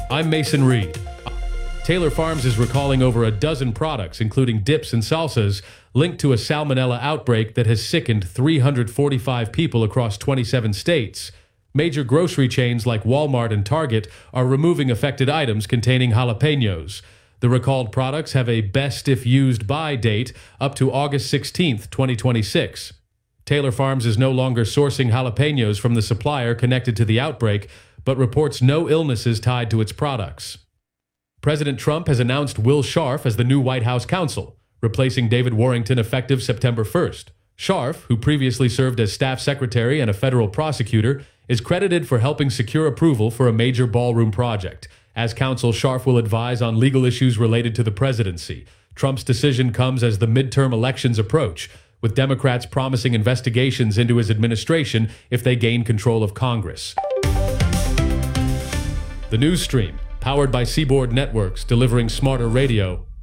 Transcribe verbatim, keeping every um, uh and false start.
I'm Mason Reed. Taylor Farms is recalling over a dozen products, including dips and salsas, linked to a salmonella outbreak that has sickened three hundred forty-five people across twenty-seven states. Major grocery chains like Walmart and Target are removing affected items containing jalapenos. The recalled products have a best if used by date up to August sixteenth, twenty twenty-six. Taylor Farms is no longer sourcing jalapenos from the supplier connected to the outbreak, but reports no illnesses tied to its products. President Trump has announced Will Scharf as the new White House counsel, replacing David Warrington effective September first. Scharf, who previously served as staff secretary and a federal prosecutor, is credited for helping secure approval for a major ballroom project. As counsel, Scharf will advise on legal issues related to the presidency. Trump's decision comes as the midterm elections approach, with Democrats promising investigations into his administration if they gain control of Congress. The news stream, powered by Seaboard Networks, delivering smarter radio